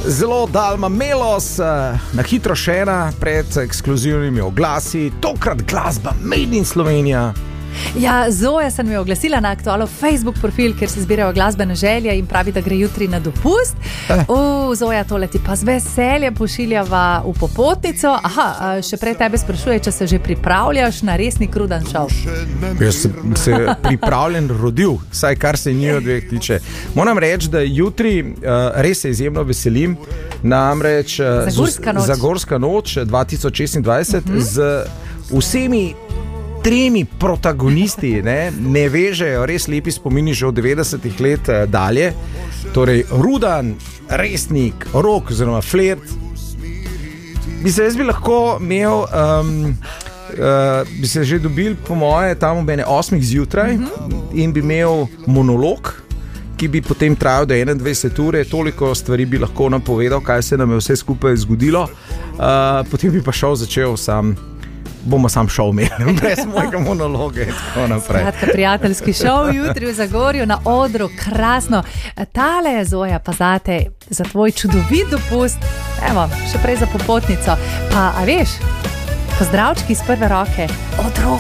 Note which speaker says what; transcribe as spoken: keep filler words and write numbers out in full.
Speaker 1: Zelo Dalma Melos, na hitro še ena pred ekskluzivnimi oglasi, tokrat glasba Made in Slovenija.
Speaker 2: Ja, Zoja sem jo oglasila na aktualno Facebook profil, kjer se zbirajo glasbene želje in pravi, da gre jutri na dopust. Eh. O, Zoja, tole ti pa z veseljem pošiljava v popotnico. Aha, še prej tebe sprašuje, če se že pripravljaš na resni Rudan šov.
Speaker 1: Jaz sem se pripravljen rodil, saj kar se njih dveh tiče. Moram reči, da jutri uh, res se izjemno veselim, namreč uh,
Speaker 2: Zagorska noč,
Speaker 1: Zagorska noč dva tisoč šestindvajset uh-huh. z vsemi tremi protagonisti, ne, ne vežejo, res lepi spomini že od devetdesetih let eh, dalje. Torej, Rudan, Resnik, Rok oziroma Flirt. Bi se jaz bi lahko imel, um, uh, bi se že dobil po moje tam ob ene osmih zjutraj mm-hmm. in bi imel monolog, ki bi potem trajal do enaindvajset ure, toliko stvari bi lahko napovedal, kaj se nam je vse skupaj zgodilo. Uh, potem bi pa šel začel sam bomo sam šov imeli, brez mojega monologa in tako naprej.
Speaker 2: Skratka, prijateljski šov jutri v Zagorju na odru, krasno. Tale je Zoja, pa zate, za tvoj čudovit dopust, evo, še prej za popotnico. Pa, a veš, pozdravčki iz prve roke, od